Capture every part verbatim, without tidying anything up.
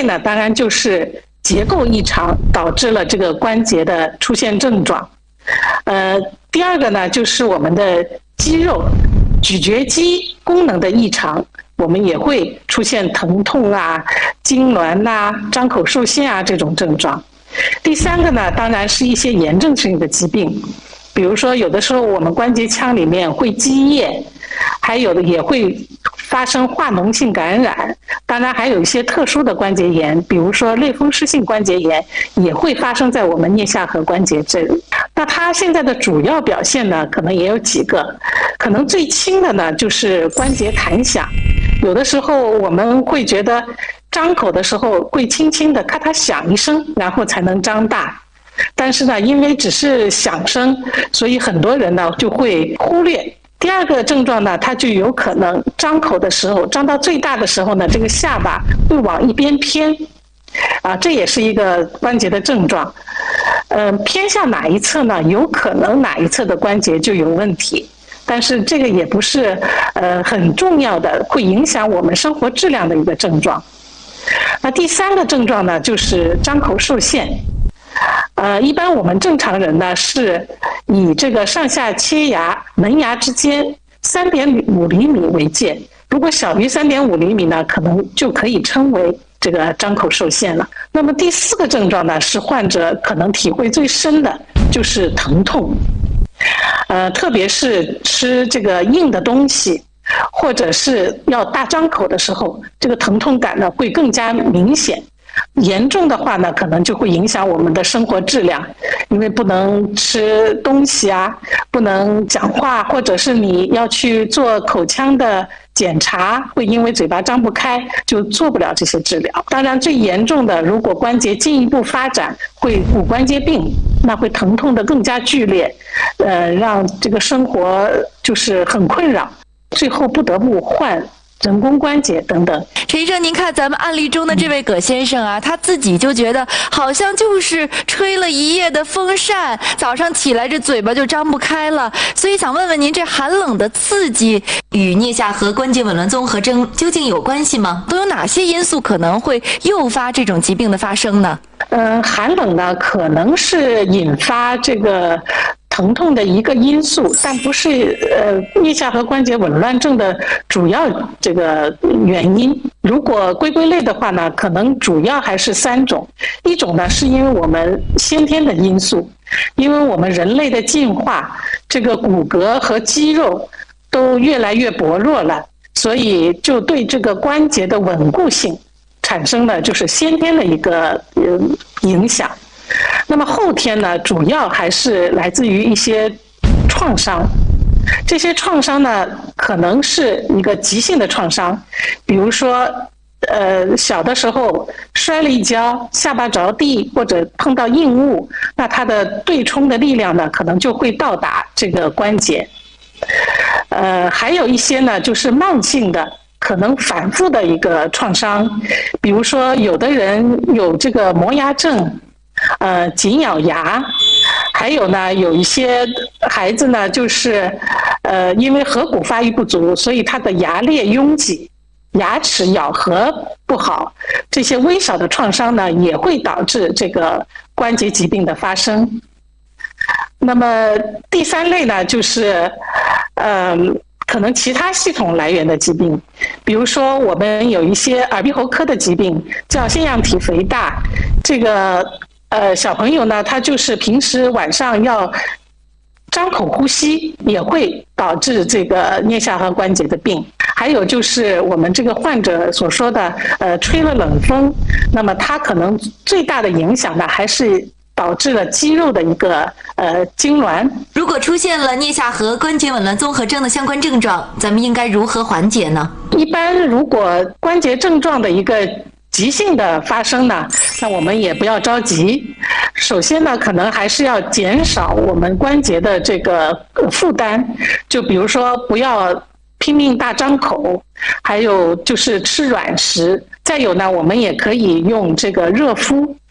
呢，当然就是结构异常导致了这个关节的出现症状。呃，第二个呢，就是我们的肌肉咀嚼肌功能的异常，我们也会出现疼痛啊、痉挛呐、张口受限啊这种症状。第三个呢，当然是一些炎症性的疾病，比如说有的时候我们关节腔里面会积液，还有的也会发生化脓性感染，当然还有一些特殊的关节炎，比如说类风湿性关节炎也会发生在我们颞下颌关节这里。那它现在的主要表现呢，可能也有几个，可能最轻的呢就是关节弹响，有的时候我们会觉得张口的时候会轻轻的咔嗒响一声，然后才能张大。但是呢，因为只是响声，所以很多人呢就会忽略。第二个症状呢，它就有可能张口的时候，张到最大的时候呢，这个下巴会往一边偏，啊，这也是一个关节的症状。嗯、呃，偏向哪一侧呢？有可能哪一侧的关节就有问题，但是这个也不是呃很重要的，会影响我们生活质量的一个症状。那第三个症状呢，就是张口受限。呃，一般我们正常人呢是以这个上下切牙门牙之间三点五厘米为界，如果小于三点五厘米呢，可能就可以称为这个张口受限了。那么第四个症状呢，是患者可能体会最深的，就是疼痛。呃，特别是吃这个硬的东西，或者是要大张口的时候，这个疼痛感呢会更加明显。严重的话呢，可能就会影响我们的生活质量，因为不能吃东西啊，不能讲话，或者是你要去做口腔的检查，会因为嘴巴张不开就做不了这些治疗。当然最严重的，如果关节进一步发展，会骨关节病，那会疼痛的更加剧烈，呃，让这个生活就是很困扰，最后不得不换人工关节等等。 陈医生，您看咱们案例中的这位葛先生啊，他自己就觉得好像就是吹了一夜的风扇，早上起来这嘴巴就张不开了。所以想问问您，这寒冷的刺激与颞下颌关节紊乱综合征究竟有关系吗？都有哪些因素可能会诱发这种疾病的发生呢？ 嗯，寒冷呢可能是引发这个疼痛的一个因素，但不是呃颞下颌关节紊乱症的主要这个原因。如果归归类的话呢，可能主要还是三种。一种呢是因为我们先天的因素，因为我们人类的进化，这个骨骼和肌肉都越来越薄弱了，所以就对这个关节的稳固性产生了就是先天的一个呃影响。那么后天呢，主要还是来自于一些创伤。这些创伤呢，可能是一个急性的创伤，比如说，呃，小的时候摔了一跤，下巴着地或者碰到硬物，那它的对冲的力量呢，可能就会到达这个关节。呃，还有一些呢，就是慢性的，可能反复的一个创伤，比如说有的人有这个磨牙症。呃，紧咬牙，还有呢，有一些孩子呢，就是呃，因为颌骨发育不足，所以他的牙列拥挤，牙齿咬合不好，这些微小的创伤呢，也会导致这个关节疾病的发生。那么第三类呢，就是呃，可能其他系统来源的疾病，比如说我们有一些耳鼻喉科的疾病，叫腺样体肥大，这个。呃，小朋友呢，他就是平时晚上要张口呼吸，也会导致这个颞下颌关节的病。还有就是我们这个患者所说的，呃，吹了冷风，那么它可能最大的影响呢，还是导致了肌肉的一个呃痉挛。 如果出现了颞下颌关节紊乱综合征的相关症状，咱们应该如何缓解呢？ 一般如果关节症状的一个急性的发生呢，那我们也不要着急。首先呢，可能还是要减少我们关节的这个负担，就比如说不要拼命大张口，还有就是吃软食。再有呢，我们也可以用这个热敷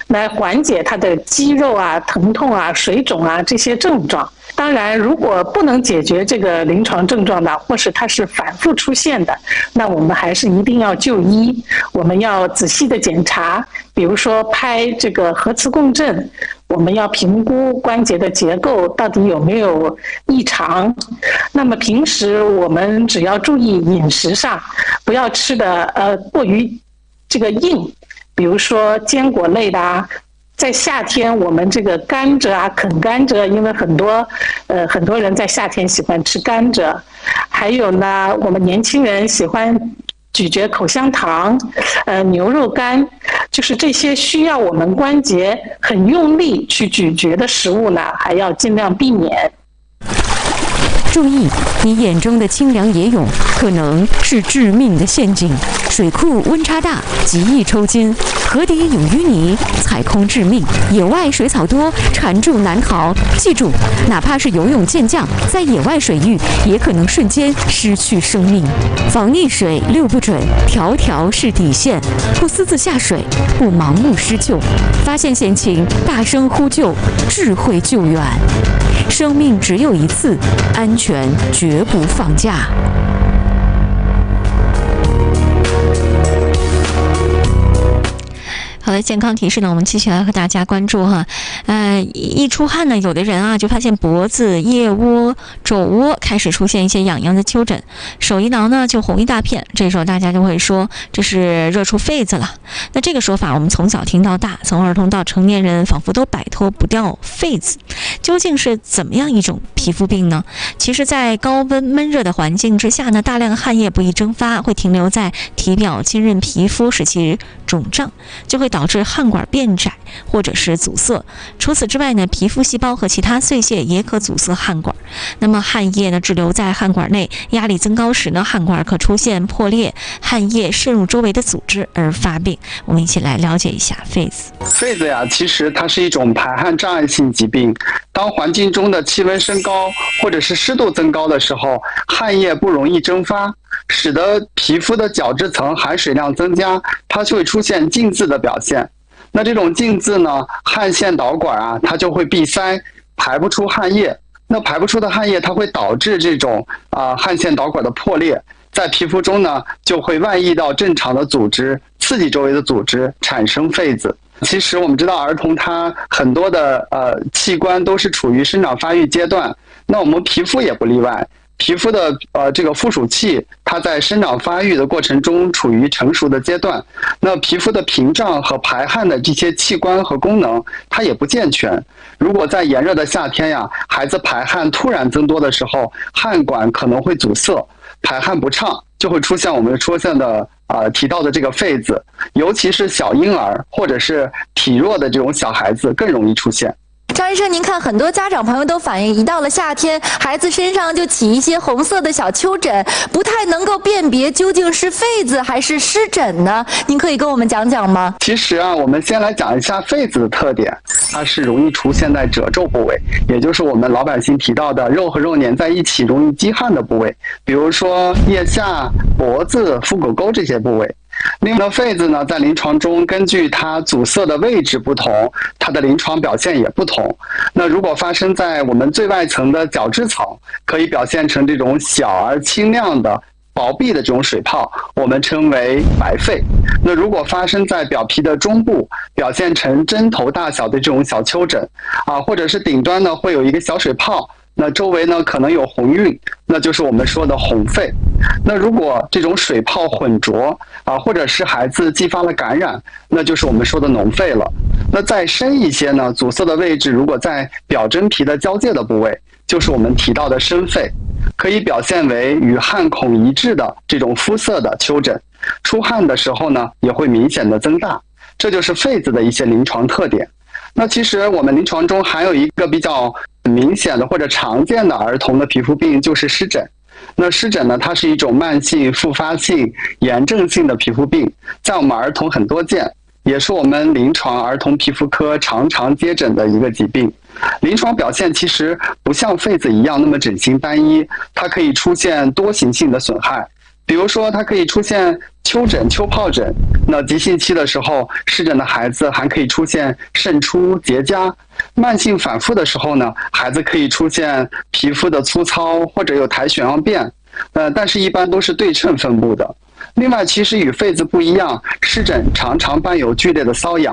来缓解他的肌肉啊、疼痛啊、水肿啊这些症状。当然，如果不能解决这个临床症状的，或是它是反复出现的，那我们还是一定要就医。我们要仔细的检查，比如说拍这个核磁共振，我们要评估关节的结构到底有没有异常。那么平时我们只要注意饮食上，不要吃的呃过于这个硬，比如说坚果类的啊。在夏天，我们这个甘蔗啊，啃甘蔗，因为很多，呃，很多人在夏天喜欢吃甘蔗。还有呢，我们年轻人喜欢咀嚼口香糖，呃，牛肉干，就是这些需要我们关节很用力去咀嚼的食物呢，还要尽量避免。 注意，你眼中的清凉野泳可能是致命的陷阱。水库温差大，极易抽筋；河底有淤泥，踩空致命。野外水草多，缠住难逃。记住，哪怕是游泳健将，在野外水域也可能瞬间失去生命。防溺水六不准，条条是底线。不私自下水，不盲目施救，发现险情大声呼救，智慧救援。生命只有一次，安全绝不放假。好的，健康提示呢，我们继续来和大家关注哈。呃，一出汗呢，有的人啊就发现脖子、腋窝、肘窝开始出现一些痒痒的丘疹，手一挠呢就红一大片，这时候大家就会说这是热出痱子了。那这个说法我们从小听到大，从儿童到成年人仿佛都摆脱不掉痱子。究竟是怎么样一种皮肤病呢？其实在高温闷热的环境之下呢，大量汗液不易蒸发，会停留在体表浸润皮肤，使其肿胀，就会导致汗管变窄或者是阻塞。除此之外呢，皮肤细胞和其他碎屑也可阻塞汗管。那么汗液呢滞留在汗管内，压力增高时呢，汗管可出现破裂，汗液渗入周围的组织而发病。我们一起来了解一下痱子。 痱子呀，其实它是一种排汗障碍性疾病。当环境中的气温升高或者是湿度增高的时候，汗液不容易蒸发，使得皮肤的角质层含水量增加，它就会出现浸渍的表现。那这种浸渍呢，汗腺导管啊，它就会闭塞，排不出汗液。那排不出的汗液，它会导致这种啊、呃、汗腺导管的破裂，在皮肤中呢就会外溢到正常的组织，刺激周围的组织，产生痱子。其实我们知道，儿童他很多的呃器官都是处于生长发育阶段，那我们皮肤也不例外。皮肤的呃这个附属器，它在生长发育的过程中处于成熟的阶段。那皮肤的屏障和排汗的这些器官和功能，它也不健全。如果在炎热的夏天呀，孩子排汗突然增多的时候，汗管可能会阻塞，排汗不畅，就会出现我们出现的啊、呃、提到的这个痱子，尤其是小婴儿或者是体弱的这种小孩子更容易出现。 张医生，您看，很多家长朋友都反映，一到了夏天，孩子身上就起一些红色的小丘疹，不太能够辨别究竟是痱子还是湿疹呢？您可以跟我们讲讲吗？ 其实啊，我们先来讲一下痱子的特点，它是容易出现在褶皱部位，也就是我们老百姓提到的肉和肉粘在一起容易积汗的部位，比如说腋下、脖子、腹股沟这些部位。另外，痱子呢，在临床中根据它阻塞的位置不同，它的临床表现也不同。那如果发生在我们最外层的角质层，可以表现成这种小而清亮的薄壁的这种水泡，我们称为白痱。那如果发生在表皮的中部，表现成针头大小的这种小丘疹啊，或者是顶端呢会有一个小水泡，那周围呢可能有红晕，那就是我们说的红痱。那如果这种水泡混浊啊，或者是孩子继发了感染，那就是我们说的脓痱了。那再深一些呢，阻塞的位置如果在表真皮的交界的部位，就是我们提到的深痱，可以表现为与汗孔一致的这种肤色的丘疹，出汗的时候呢也会明显的增大，这就是痱子的一些临床特点。那其实我们临床中还有一个比较明显的或者常见的儿童的皮肤病，就是湿疹。那湿疹呢，它是一种慢性复发性炎症性的皮肤病，在我们儿童很多见，也是我们临床儿童皮肤科常常接诊的一个疾病。临床表现其实不像痱子一样那么疹型单一，它可以出现多形性的损害， 比如说，它可以出现丘疹、丘疱疹。那急性期的时候，湿疹的孩子还可以出现渗出、结痂。慢性反复的时候呢，孩子可以出现皮肤的粗糙或者有苔藓样变。呃，但是一般都是对称分布的。另外，其实与痱子不一样，湿疹常常伴有剧烈的瘙痒，